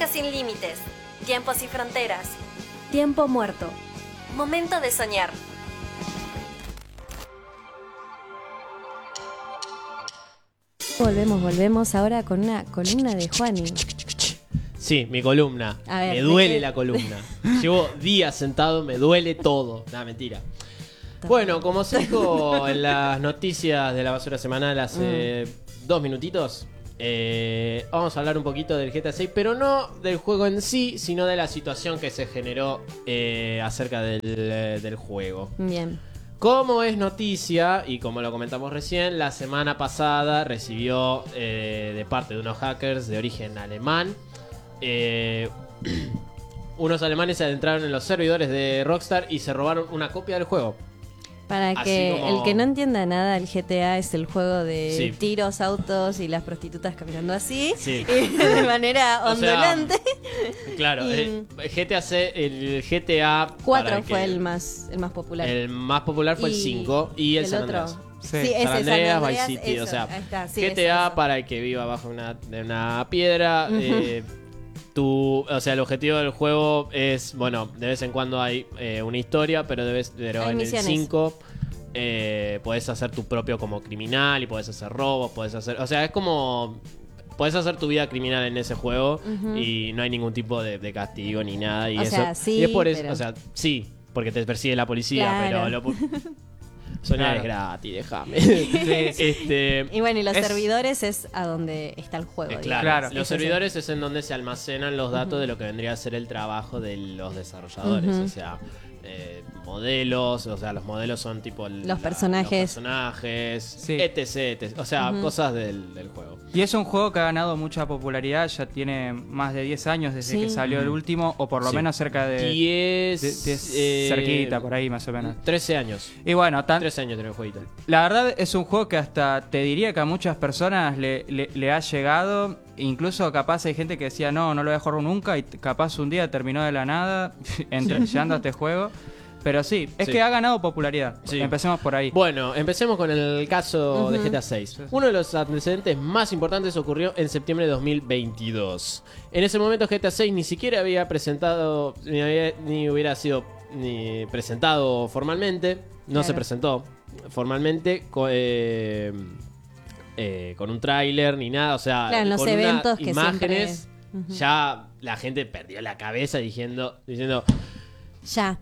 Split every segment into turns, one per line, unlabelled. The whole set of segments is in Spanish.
Viaja sin límites. Tiempos y fronteras.
Tiempo muerto.
Momento de soñar.
Volvemos ahora con una columna de Juani.
Sí, mi columna.
A ver,
me duele
¿de qué?
la columna. Llevo días sentado, me duele todo. Nada, mentira. Bueno, como se dijo en las noticias de la basura semanal hace 2 minutitos, vamos a hablar un poquito del GTA 6, pero no del juego en sí, sino de la situación que se generó acerca del juego.
Bien.
Como es noticia, y como lo comentamos recién, la semana pasada recibió de parte de unos hackers de origen alemán, unos alemanes se adentraron en los servidores de Rockstar y se robaron una copia del juego.
Para
Así
que
como-
el que no entienda nada, el GTA es el juego de
Sí.
tiros, autos y las prostitutas caminando así,
Sí.
y de manera
O sea,
ondulante.
Claro,
Y-
el GTA
4
para
fue
que-
el más popular.
El más popular fue el 5 y el San
otro.
Andreas.
Sí,
Sí.
ese
San Andreas,
San
Vice
Andreas,
City, o
eso,
sea,
ahí está, sí,
GTA
eso.
para el que viva bajo de una piedra. O sea, el objetivo del juego es, bueno, de vez en cuando hay una historia, pero
Hay
en
misiones.
el 5 podés hacer tu propio como criminal y podés hacer robos, podés hacer, o sea, es como podés hacer tu vida criminal en ese juego y no hay ningún tipo de castigo ni nada y
O
eso.
sea, sí,
y es por eso,
pero-
o sea, sí, porque te persigue la policía,
Claro.
pero soñar
Claro.
es gratis, déjame.
Sí.
Y bueno, y los
Es-
servidores es a donde está el juego.
Claro,
Claro.
los
Ese es
servidores es en donde se almacenan los datos de lo que vendría a ser el trabajo de los desarrolladores, o sea, modelos, o sea, los modelos son tipo
Los personajes.
Sí.
etc, o sea, cosas del juego.
Y es un juego que ha ganado mucha popularidad, ya tiene más de 10 años desde
Sí.
que salió el último, o por lo
Sí.
menos cerca de
10
cerquita, por ahí más o menos.
13 años.
Y bueno,
13 años tiene el jueguito.
la verdad es un juego que hasta te diría que a muchas personas le ha llegado. Incluso capaz hay gente que decía no lo voy a jugar nunca y capaz un día terminó de la nada llegando a este juego. Pero sí, es
Sí.
que ha ganado popularidad.
Sí.
Empecemos por ahí.
Bueno, empecemos con el caso de GTA 6. Uno de los antecedentes más importantes ocurrió en septiembre de 2022. En ese momento GTA 6 ni siquiera había presentado, ni hubiera sido ni presentado formalmente. No
Claro.
se presentó formalmente con un tráiler ni nada. O sea,
Claro, en los
con
eventos que
imágenes,
siempre-
ya la gente perdió la cabeza diciendo
Ya.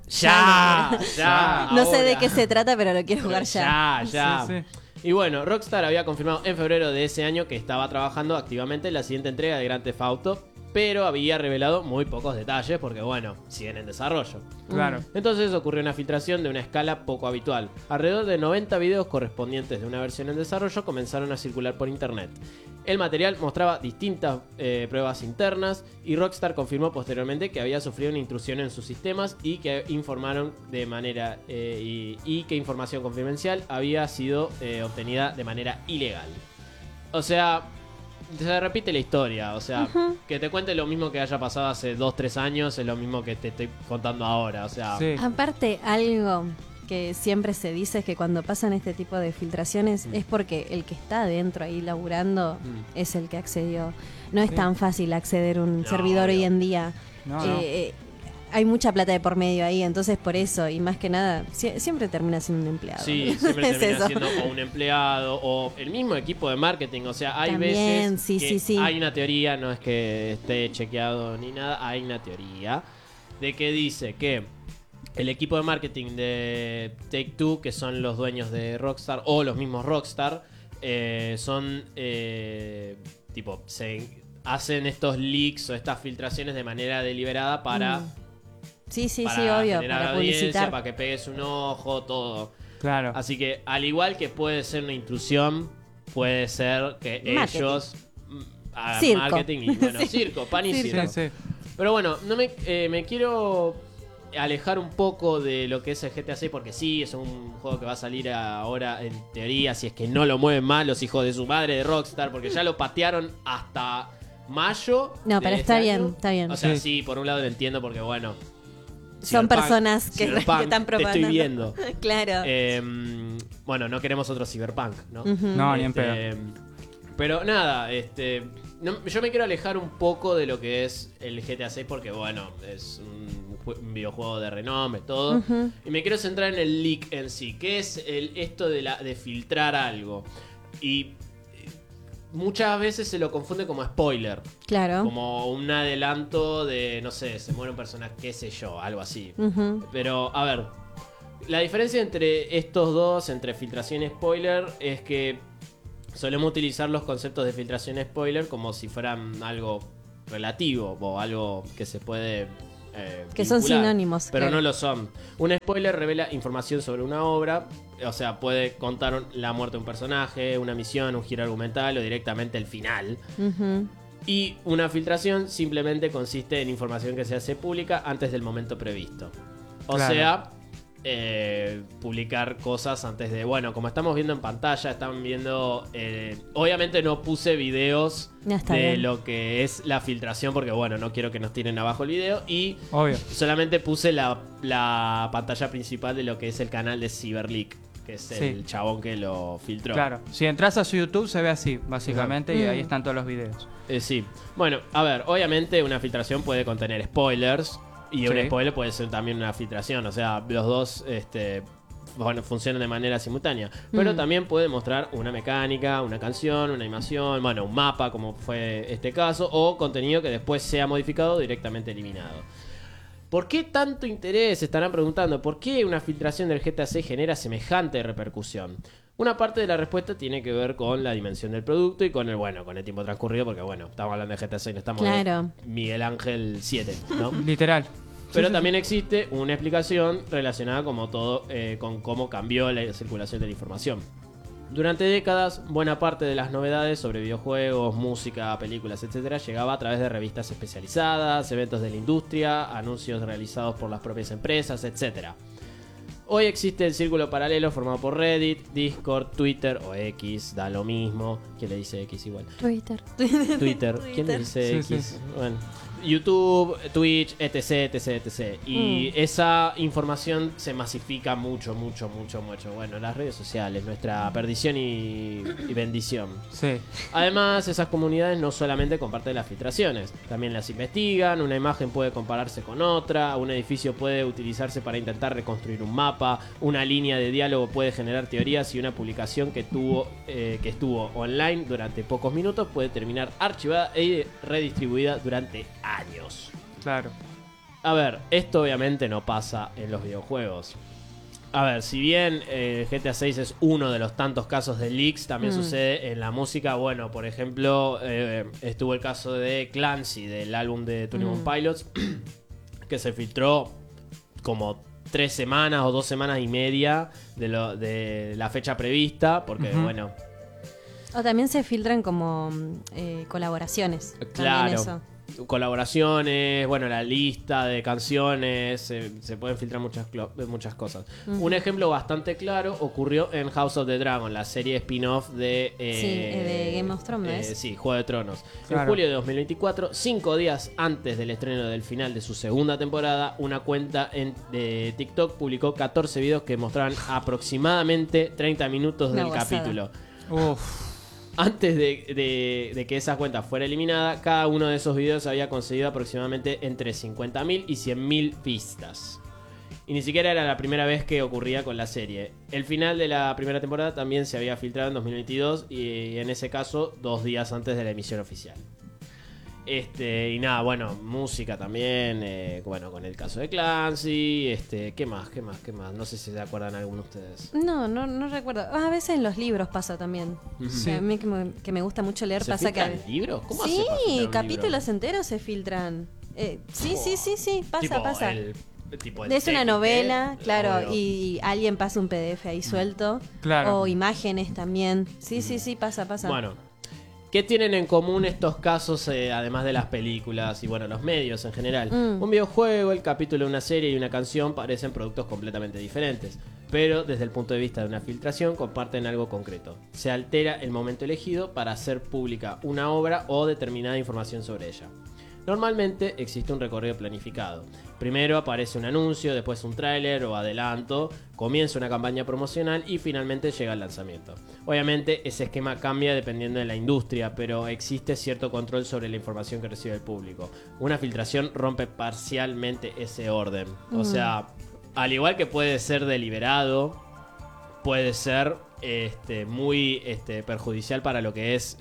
ya,
No sé de
ahora.
qué se trata, pero lo quiero jugar ya.
Ya.
Sí,
Y bueno, Rockstar había confirmado en febrero de ese año que estaba trabajando activamente en la siguiente entrega de Grand Theft Auto, pero había revelado muy pocos detalles porque, bueno, siguen en desarrollo.
Claro.
Entonces ocurrió una filtración de una escala poco habitual. Alrededor de 90 videos correspondientes de una versión en desarrollo comenzaron a circular por internet. El material mostraba distintas pruebas internas y Rockstar confirmó posteriormente que había sufrido una intrusión en sus sistemas y que informaron de manera y que información confidencial había sido obtenida de manera ilegal. O sea, se repite la historia, o sea, que te cuente lo mismo que haya pasado hace 2-3 años es lo mismo que te estoy contando ahora, o sea,
Sí.
Aparte, algo que siempre se dice es que cuando pasan este tipo de filtraciones es porque el que está adentro ahí laburando es el que accedió. No es tan fácil acceder a un
No,
servidor
obvio.
hoy en día.
No,
Hay mucha plata de por medio ahí, entonces por eso, y más que nada, siempre termina siendo un empleado.
sí, siempre
Es
termina
eso.
siendo o un empleado o el mismo equipo de marketing, o sea, hay
También,
veces
sí,
que
sí, sí.
hay una teoría, no es que esté chequeado ni nada, hay una teoría de que dice que el equipo de marketing de Take-Two, que son los dueños de Rockstar o los mismos Rockstar, son tipo, se hacen estos leaks o estas filtraciones de manera deliberada para
Sí, sí,
para
sí, obvio,
generar
para
audiencia,
publicitar.
para que pegues un ojo, todo.
claro.
Así que, al igual que puede ser una intrusión, puede ser que
Marketing.
ellos hagan
Circo.
marketing y, bueno,
Sí.
circo, pan y
Sí,
circo.
sí.
Pero bueno, no me quiero alejar un poco de lo que es el GTA 6 porque sí, es un juego que va a salir ahora en teoría, si es que no lo mueven mal los hijos de su madre de Rockstar, porque ya lo patearon hasta mayo.
No,
de
pero
este
está bien,
año.
está bien.
O sea,
Sí.
sí, por un lado lo entiendo porque bueno,
Son
Cyberpunk,
personas que
Cyberpunk,
están
te
propagando.
estoy viendo.
Claro.
Bueno, no queremos otro Cyberpunk, ¿no?
Ujú.
No, ni en pedo.
Pero nada, yo me quiero alejar un poco de lo que es el GTA 6 porque, bueno, es un videojuego de renombre, todo. Y me quiero centrar en el leak en sí, que es esto de filtrar algo. Y muchas veces se lo confunde como spoiler.
Claro.
Como un adelanto de, no sé, se muere un personaje, qué sé yo, algo así. Pero, a ver, la diferencia entre estos dos, entre filtración y spoiler, es que solemos utilizar los conceptos de filtración y spoiler como si fueran algo relativo o algo que se puede
que son
vincular,
sinónimos.
pero
claro.
no lo son. Un spoiler revela información sobre una obra, o sea, puede contar la muerte de un personaje, una misión, un giro argumental o directamente el final. Y una filtración simplemente consiste en información que se hace pública antes del momento previsto. O
Claro.
sea, publicar cosas antes de... Bueno, como estamos viendo en pantalla, están viendo... obviamente no puse videos
Ya está
de
bien.
lo que es la filtración porque, bueno, no quiero que nos tiren abajo el video. Y
Obvio.
solamente puse la pantalla principal de lo que es el canal de Cyberleak, que es
Sí.
el chabón que lo filtró.
Claro. Si entras a su YouTube se ve así, básicamente, y ahí están todos los videos.
Sí. Bueno, a ver, obviamente una filtración puede contener spoilers y un
Sí.
spoiler puede ser también una filtración. O sea, los dos bueno, funcionan de manera simultánea. Pero también puede mostrar una mecánica, una canción, una animación, bueno, un mapa, como fue este caso, o contenido que después sea modificado o directamente eliminado. ¿Por qué tanto interés? Se estarán preguntando. ¿Por qué una filtración del GTA 6 genera semejante repercusión? Una parte de la respuesta tiene que ver con la dimensión del producto y con el tiempo transcurrido, porque bueno, estamos hablando de GTA 6, no estamos
Claro.
de Miguel Ángel 7, ¿no?
Literal.
Pero también existe una explicación relacionada como todo con cómo cambió la circulación de la información. Durante décadas, buena parte de las novedades sobre videojuegos, música, películas, etcétera, llegaba a través de revistas especializadas, eventos de la industria, anuncios realizados por las propias empresas, etcétera. Hoy existe el círculo paralelo formado por Reddit, Discord, Twitter o X, da lo mismo. ¿Quién le dice X igual? Twitter. ¿Quién le dice
Sí,
X?
sí.
Bueno, YouTube, Twitch, etc, etc, etc. Y esa información se masifica mucho. Bueno, las redes sociales, nuestra perdición y bendición.
Sí.
Además, esas comunidades no solamente comparten las filtraciones, también las investigan, una imagen puede compararse con otra, un edificio puede utilizarse para intentar reconstruir un mapa, una línea de diálogo puede generar teorías y una publicación que estuvo online durante pocos minutos puede terminar archivada e redistribuida durante años.
Claro.
A ver, esto obviamente no pasa en los videojuegos. A ver, si bien GTA 6 es uno de los tantos casos de leaks, también sucede en la música. Bueno, por ejemplo, estuvo el caso de Clancy, del álbum de 21 Pilots, que se filtró como 3 semanas o 2 semanas y media de la fecha prevista, porque bueno...
O también se filtran como colaboraciones.
Claro.
También eso.
Colaboraciones, bueno, la lista de canciones, se pueden filtrar muchas cosas. Un ejemplo bastante claro ocurrió en House of the Dragon, la serie spin-off
de Game of Thrones, ¿no es?
sí, Juego de Tronos. En
Claro.
julio de 2024, 5 días antes del estreno del final de su segunda temporada, una cuenta de TikTok publicó 14 videos que mostraban aproximadamente 30 minutos
Una
del
gozada.
capítulo.
Uf.
Antes de que esa cuenta fuera eliminada, cada uno de esos videos había conseguido aproximadamente entre 50.000 y 100.000 vistas. Y ni siquiera era la primera vez que ocurría con la serie. El final de la primera temporada también se había filtrado en 2022 y en ese caso 2 días antes de la emisión oficial. Y nada, bueno, música también, bueno, con el caso de Clancy, ¿qué más? No sé si se acuerdan algunos de ustedes.
No recuerdo. A veces en los libros pasa también.
Sí.
A mí que me gusta mucho leer
¿Se
pasa que...
filtran libros? ¿Cómo hace
Sí,
para filtrar un
capítulos
libro?
enteros se filtran. Sí, pasa,
Tipo
pasa.
Tipo el
Es una
TXT,
novela, claro,
obvio.
y alguien pasa un PDF ahí suelto.
Claro.
O imágenes también. Sí, pasa.
Bueno, ¿qué tienen en común estos casos, además de las películas y bueno, los medios en general? Un videojuego, el capítulo de una serie y una canción parecen productos completamente diferentes, pero desde el punto de vista de una filtración comparten algo concreto. Se altera el momento elegido para hacer pública una obra o determinada información sobre ella. Normalmente existe un recorrido planificado. Primero aparece un anuncio, después un tráiler o adelanto, comienza una campaña promocional y finalmente llega el lanzamiento. Obviamente ese esquema cambia dependiendo de la industria, pero existe cierto control sobre la información que recibe el público. Una filtración rompe parcialmente ese orden. O sea, al igual que puede ser deliberado, puede ser muy perjudicial para lo que es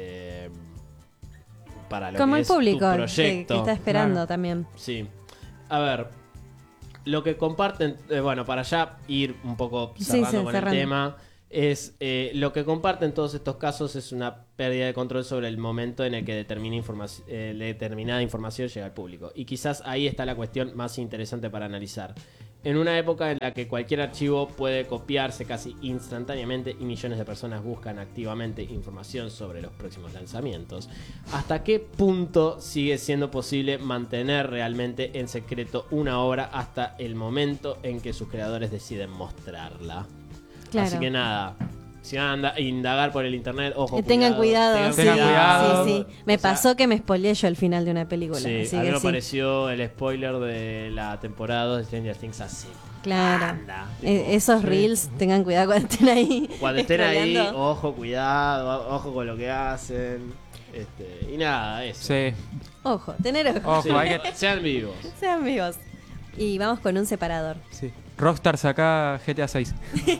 para lo
Como
que
el
es tu
público que
proyecto.
está esperando
Claro.
también.
Sí. A ver, lo que comparten, bueno, para ya ir un poco cerrando con
cerrando.
el tema, es lo que comparten todos estos casos es una pérdida de control sobre el momento en el que determinada información llega al público. Y quizás ahí está la cuestión más interesante para analizar. En una época en la que cualquier archivo puede copiarse casi instantáneamente y millones de personas buscan activamente información sobre los próximos lanzamientos, ¿hasta qué punto sigue siendo posible mantener realmente en secreto una obra hasta el momento en que sus creadores deciden mostrarla?
Claro.
Así que nada, si van a indagar por el internet, ojo,
Tengan cuidado,
tengan
sí,
cuidado.
sí. Me
O sea,
pasó que me spoileé yo el final de una película.
Sí,
así
a mí
que
me
sí.
pareció el spoiler de la temporada 2 de Stranger Things así.
Claro.
Anda,
Esos
Sí.
reels, tengan cuidado cuando estén ahí.
Cuando estén ahí,
scrolleando.
ojo, cuidado, ojo con lo que hacen. Y nada, eso.
Sí.
Ojo, tener ojo.
Ojo,
Sí,
hay que...
sean vivos.
Sean vivos. Y vamos con un separador.
Sí. Rockstar saca GTA 6.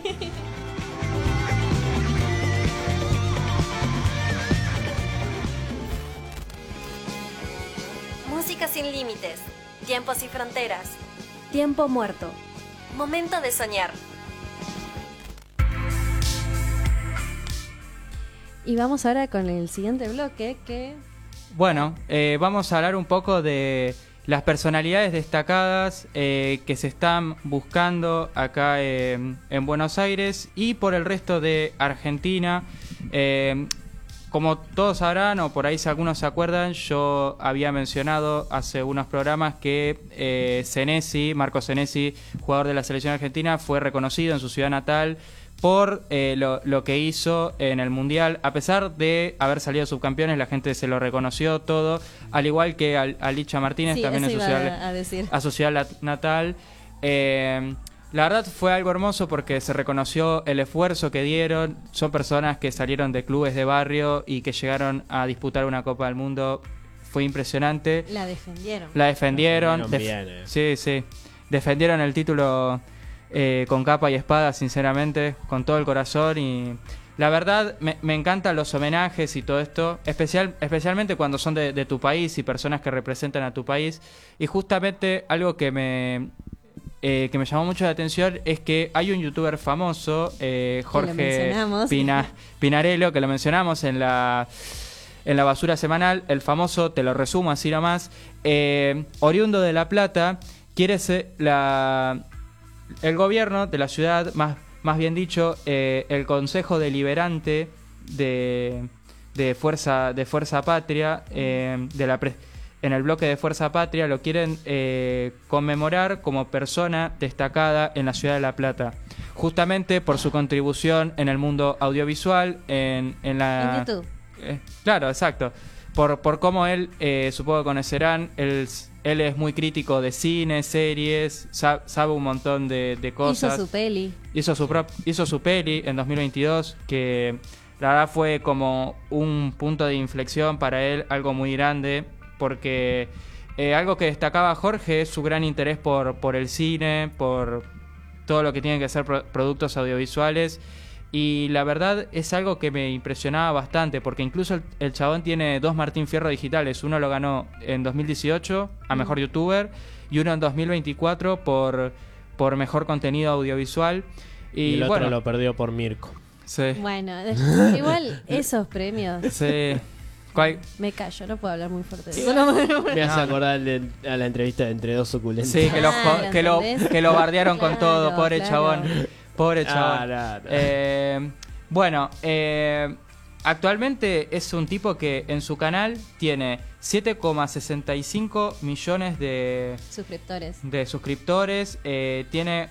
Música sin límites. Tiempos y fronteras.
Tiempo muerto.
Momento de soñar.
Y vamos ahora con el siguiente bloque que...
Bueno, vamos a hablar un poco de las personalidades destacadas que se están buscando acá en Buenos Aires y por el resto de Argentina. Como todos sabrán, o por ahí si algunos se acuerdan, yo había mencionado hace unos programas que Senesi, Marco Senesi, jugador de la selección argentina, fue reconocido en su ciudad natal por lo que hizo en el Mundial. A pesar de haber salido subcampeones, la gente se lo reconoció todo, al igual que a Licha Martínez,
Sí,
también en
eso
su
iba
ciudad,
a decir.
a su ciudad natal. La verdad fue algo hermoso porque se reconoció el esfuerzo que dieron. Son personas que salieron de clubes de barrio y que llegaron a disputar una Copa del Mundo. Fue impresionante.
La defendieron.
La defendieron.
La defendieron bien,
Sí, sí. Defendieron el título con capa y espada, sinceramente, con todo el corazón. Y la verdad, me encantan los homenajes y todo esto, especialmente cuando son de tu país y personas que representan a tu país. Y justamente algo que me llamó mucho la atención es que hay un youtuber famoso, Jorge
mencionamos.
Pinarello, que lo mencionamos en la basura semanal, el famoso, te lo resumo así nomás, oriundo de La Plata, quiere ser el gobierno de la ciudad, más bien dicho, el Consejo Deliberante de Fuerza Patria, en el bloque de Fuerza Patria, lo quieren conmemorar como persona destacada en la ciudad de La Plata, justamente por su contribución en el mundo audiovisual, en
En YouTube.
Claro, exacto. Por cómo él, supongo que conocerán, él es muy crítico de cine, series, sabe un montón de cosas.
Hizo su peli.
Hizo su peli en 2022, que la verdad fue como un punto de inflexión para él, algo muy grande, porque algo que destacaba Jorge es su gran interés por el cine, por todo lo que tiene que ser productos audiovisuales. Y la verdad es algo que me impresionaba bastante, porque incluso el chabón tiene 2 Martín Fierro digitales. Uno lo ganó en 2018 a Mejor YouTuber y uno en 2024 por Mejor Contenido Audiovisual.
Y el otro
bueno,
lo perdió por Mirko.
sí,
Bueno, igual esos premios...
sí.
Me callo, no puedo hablar muy fuerte.
Me hace acordar a la entrevista de Entre Dos Suculentos.
Sí,
Claro, ¿entendés?
que lo bardearon con
Claro,
todo, pobre
claro.
chabón. Pobre chabón.
No.
Bueno, actualmente es un tipo que en su canal tiene 7,65 millones de suscriptores, tiene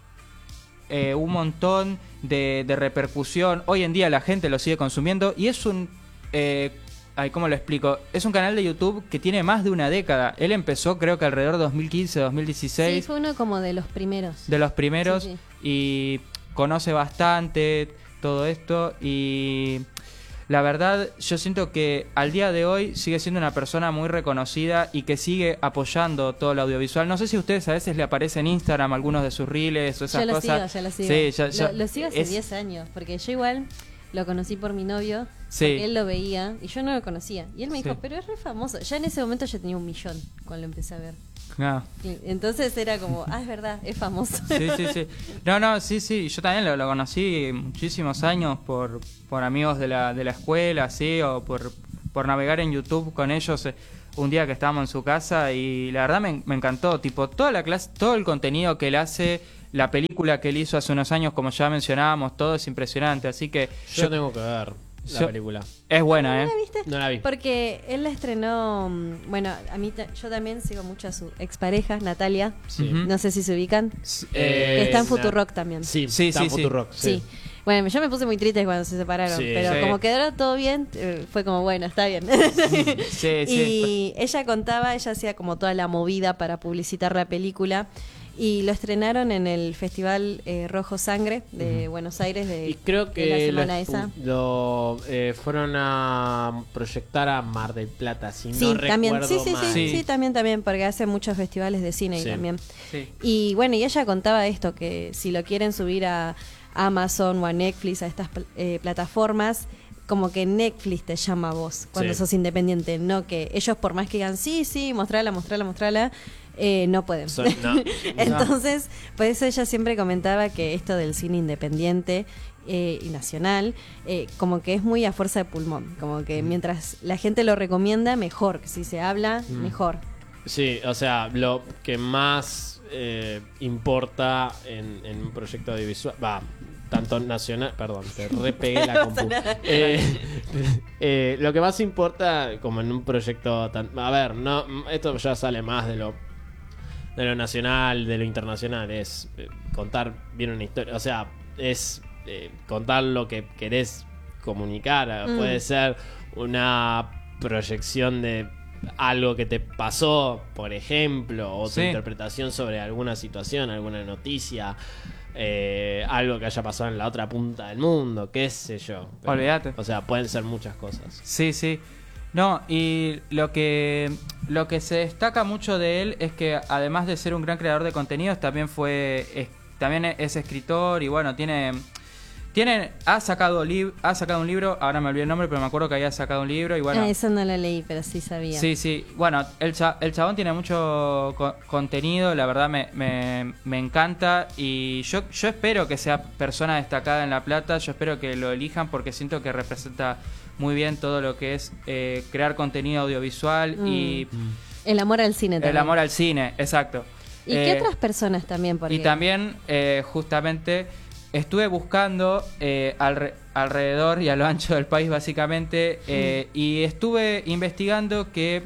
un montón de repercusión. Hoy en día la gente lo sigue consumiendo y es un Ay, ¿cómo lo explico? Es un canal de YouTube que tiene más de una década. Él empezó creo que alrededor de 2015, 2016.
Sí, fue uno como de los primeros.
De los primeros.
Sí, sí.
Y conoce bastante todo esto. Y la verdad, yo siento que al día de hoy sigue siendo una persona muy reconocida y que sigue apoyando todo el audiovisual. No sé si a ustedes a veces le aparece en Instagram algunos de sus reels o esas cosas.
Yo lo sigo.
Sí,
Lo sigo hace 10 años, porque yo igual lo conocí por mi novio,
Sí.
porque él lo veía y yo no lo conocía. Y él me dijo,
Sí.
pero es re famoso. Ya en ese momento yo tenía 1 millón cuando lo empecé a ver.
No.
Entonces era como, es verdad, es famoso.
Sí. No, sí. Yo también lo conocí muchísimos años por amigos de la escuela, sí, o por navegar en YouTube con ellos un día que estábamos en su casa y la verdad me encantó, tipo, toda la clase, todo el contenido que él hace, la película que él hizo hace unos años, como ya mencionábamos, todo es impresionante, así que
Yo tengo que ver la película.
es buena,
¿No la viste?
No la vi.
Porque él la estrenó, bueno, yo también sigo mucho a su expareja, Natalia.
Sí.
Ujú.
No sé si se ubican. Que está en Futurock también.
Sí,
Sí,
está en
sí.
Futurock,
Sí. Bueno, yo me puse muy triste cuando se separaron,
Sí.
pero
Sí.
como quedaron todo bien, fue como, bueno, está bien.
Sí.
Y ella hacía como toda la movida para publicitar la película. Y lo estrenaron en el Festival Rojo Sangre de Buenos Aires
Y creo
de la
que
semana esa.
fueron a proyectar a Mar del Plata, si
Sí,
no
también.
recuerdo
Sí,
mal.
Sí.
también, porque hace muchos festivales de cine
Sí.
y también.
Sí.
Y bueno, y ella contaba esto, que si lo quieren subir a Amazon o a Netflix, a estas plataformas, como que Netflix te llama a vos cuando
Sí.
sos independiente, no que ellos por más que digan, sí, mostrala, no pueden.
No.
Entonces, por eso ella siempre comentaba que esto del cine independiente y nacional, como que es muy a fuerza de pulmón, como que mientras la gente lo recomienda, mejor, si se habla, mejor.
Sí, o sea, lo que más importa en un proyecto audiovisual, tanto nacional, perdón, te repegué la compu. Lo que más importa como en un proyecto a ver, no, esto ya sale más de lo nacional, de lo internacional, es contar bien una historia, o sea, es contar lo que querés comunicar, puede ser una proyección de algo que te pasó, por ejemplo, o tu
Sí.
interpretación sobre alguna situación, alguna noticia, algo que haya pasado en la otra punta del mundo, qué sé yo. Pero,
Olvídate.
o sea, pueden ser muchas cosas.
Sí. No, y lo que se destaca mucho de él es que además de ser un gran creador de contenidos, también también es escritor y bueno, ha sacado un libro, ahora me olvidé el nombre, pero me acuerdo que había sacado un libro y bueno.
Eso no lo leí, pero sí sabía.
Sí. Bueno, el chabón tiene mucho contenido, la verdad me encanta y yo espero que sea persona destacada en La Plata, yo espero que lo elijan porque siento que representa muy bien todo lo que es crear contenido audiovisual y
El amor al cine también.
el amor al cine, exacto.
¿Y qué otras personas también? Porque
Y también, justamente, estuve buscando alrededor y a lo ancho del país, básicamente, y estuve investigando que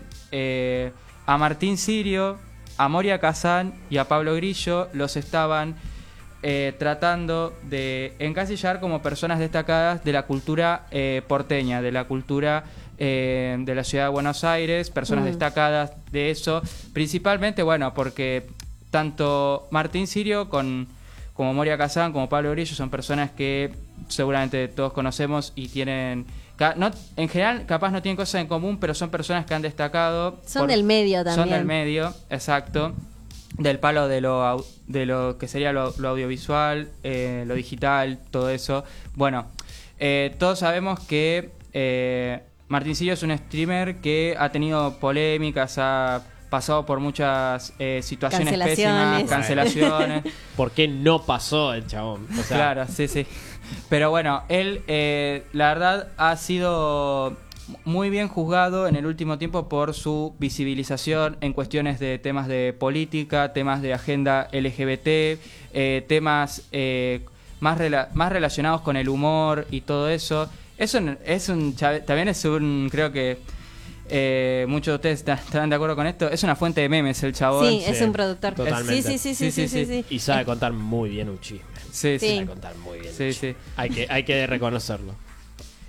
a Martín Sirio, a Moria Kazán y a Pablo Grillo los estaban tratando de encasillar como personas destacadas de la cultura porteña, de la cultura de la ciudad de Buenos Aires, personas destacadas de eso, principalmente, bueno, porque tanto Martín Sirio como Moria Kazán, como Pablo Grillo, son personas que seguramente todos conocemos y tienen... en general, capaz no tienen cosas en común, pero son personas que han destacado.
Son del medio también.
Son del medio, exacto. Del palo de lo que sería lo audiovisual, lo digital, todo eso. Bueno, todos sabemos que Martín Sirio es un streamer que ha tenido polémicas, ha pasado por muchas situaciones pésimas, cancelaciones.
¿Por qué no pasó el chabón? O sea,
Claro, sí. Pero bueno, él, la verdad, ha sido muy bien juzgado en el último tiempo por su visibilización en cuestiones de temas de política, temas de agenda LGBT, temas más relacionados con el humor y todo eso. También es un, creo que muchos de ustedes estarán de acuerdo con esto, es una fuente de memes el chabón.
Sí, es un productor.
Totalmente.
Sí.
Y sabe contar muy bien un chisme.
Sí.
Sabe contar muy bien.
Sí.
Un chisme. Hay que reconocerlo.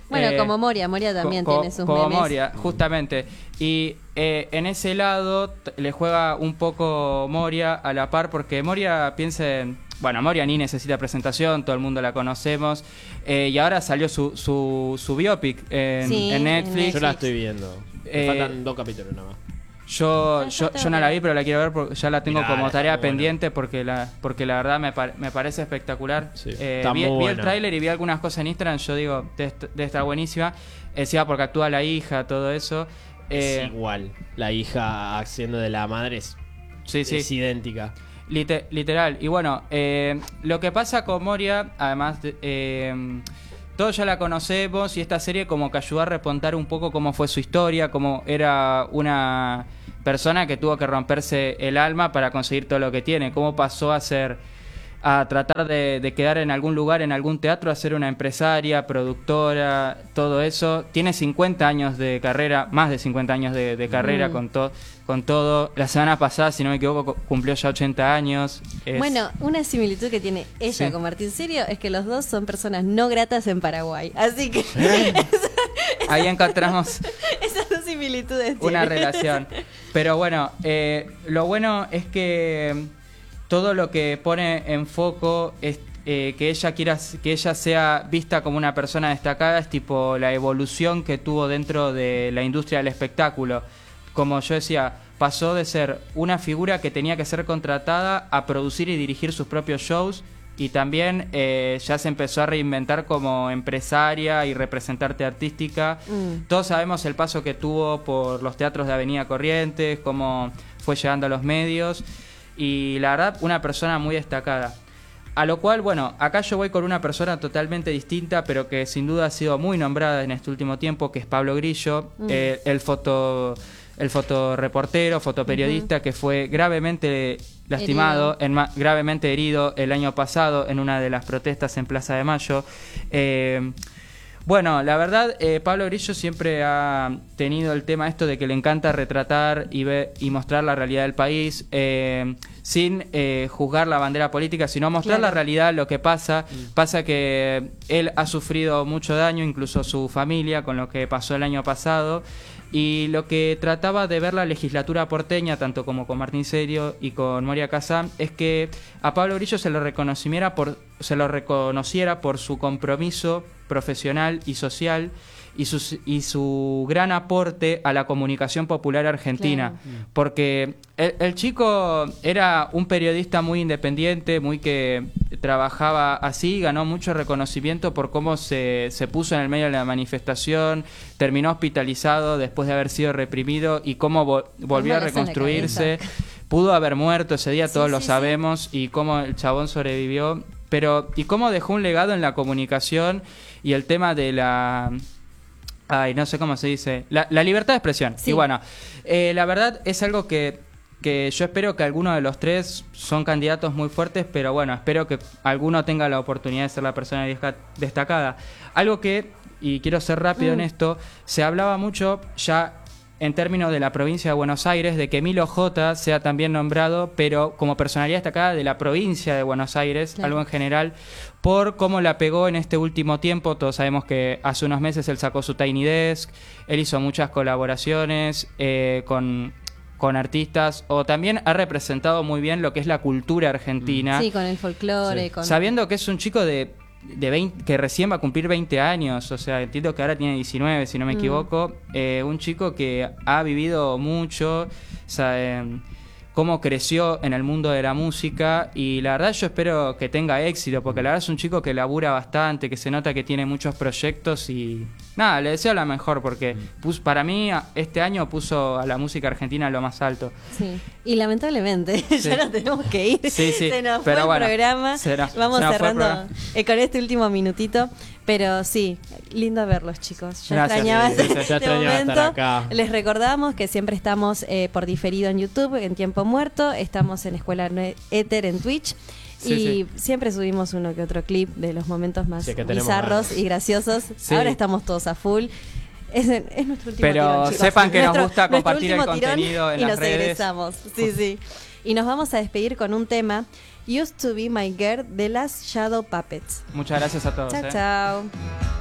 Bueno, como Moria también tiene sus
como
memes.
Moria, justamente. Y en ese lado le juega un poco Moria a la par, porque Moria bueno, Moria ni necesita presentación, todo el mundo la conocemos. Y ahora salió su biopic en Netflix.
Yo la estoy viendo. Me faltan 2 capítulos nada más.
Yo no la vi, pero la quiero ver porque ya la tengo
Mirá,
como tarea
está muy
pendiente porque la verdad me parece espectacular.
Sí, está
vi
muy
el
buena.
tráiler y vi algunas cosas en Instagram, yo digo, debe estar buenísima. Encima porque actúa la hija, todo eso.
Es igual. La hija haciendo de la madre es idéntica.
Literal. Y bueno, lo que pasa con Moria, además, todos ya la conocemos y esta serie como que ayudó a repontar un poco cómo fue su historia, cómo era una persona que tuvo que romperse el alma para conseguir todo lo que tiene, cómo pasó a tratar de quedar en algún lugar, en algún teatro, a ser una empresaria, productora, todo eso. Tiene 50 años de carrera, más de 50 años de carrera con todo. La semana pasada, si no me equivoco, cumplió ya 80 años.
Bueno, una similitud que tiene ella con Martín Sirio es que los dos son personas no gratas en Paraguay. Así que
ahí encontramos
esas dos similitudes
una
tiene.
relación. Pero bueno, lo bueno es que todo lo que pone en foco es que ella sea vista como una persona destacada, es tipo la evolución que tuvo dentro de la industria del espectáculo. Como yo decía, pasó de ser una figura que tenía que ser contratada a producir y dirigir sus propios shows, y también ya se empezó a reinventar como empresaria y representante artística. Todos sabemos el paso que tuvo por los teatros de Avenida Corrientes, cómo fue llegando a los medios, y la verdad, una persona muy destacada. A lo cual, bueno, acá yo voy con una persona totalmente distinta, pero que sin duda ha sido muy nombrada en este último tiempo, que es Pablo Grillo, el fotoreportero, fotoperiodista, que fue gravemente lastimado, gravemente herido el año pasado en una de las protestas en Plaza de Mayo. Bueno, la verdad, Pablo Grillo siempre ha tenido el tema esto de que le encanta retratar y mostrar la realidad del país, sin juzgar la bandera política, sino mostrar la realidad, lo que pasa. Pasa que él ha sufrido mucho daño, incluso su familia, con lo que pasó el año pasado. Y lo que trataba de ver la legislatura porteña, tanto como con Martín Sirio y con Moria Kazan, es que a Pablo Grillo se lo reconociera por su compromiso profesional y social y su gran aporte a la comunicación popular argentina. Porque el chico era un periodista muy independiente, muy que trabajaba así, ganó mucho reconocimiento por cómo se puso en el medio de la manifestación, terminó hospitalizado después de haber sido reprimido y cómo volvió a reconstruirse. Pudo haber muerto ese día, todos lo sabemos, y cómo el chabón sobrevivió, y cómo dejó un legado en la comunicación y el tema de no sé cómo se dice, la libertad de expresión. Y bueno, la verdad es algo que yo espero que alguno de los tres son candidatos muy fuertes, pero bueno, espero que alguno tenga la oportunidad de ser la persona destacada. Algo que, y quiero ser rápido en esto, se hablaba mucho ya en términos de la provincia de Buenos Aires, de que Milo J sea también nombrado, pero como personalidad destacada de la provincia de Buenos Aires, algo en general, por cómo la pegó en este último tiempo. Todos sabemos que hace unos meses él sacó su Tiny Desk, él hizo muchas colaboraciones con artistas, o también ha representado muy bien lo que es la cultura argentina.
Sí, con el folclore.
Sabiendo que es un chico de 20, que recién va a cumplir 20 años, o sea, entiendo que ahora tiene 19, si no me equivoco. Un chico que ha vivido mucho, o sea, cómo creció en el mundo de la música, y la verdad yo espero que tenga éxito, porque la verdad es un chico que labura bastante, que se nota que tiene muchos proyectos, y nada, le deseo la mejor, porque para mí este año puso a la música argentina a lo más alto.
Sí, y lamentablemente ya nos tenemos que ir. Se nos fue el programa. Vamos cerrando con este último minutito. Pero sí, lindo verlos, chicos. Ya extrañaba este momento.
Estar acá.
Les recordamos que siempre estamos por diferido en YouTube, en Tiempo Muerto. Estamos en Escuela Éter en Twitch. Siempre subimos uno que otro clip de los momentos más bizarros y graciosos. Ahora estamos todos a full. Es nuestro último tirón, chicos.
Sepan que nos gusta compartir el contenido en las redes.
Y nos egresamos. Sí. Y nos vamos a despedir con un tema, Used to Be My Girl, de las Shadow Puppets.
Muchas gracias a todos.
Chao.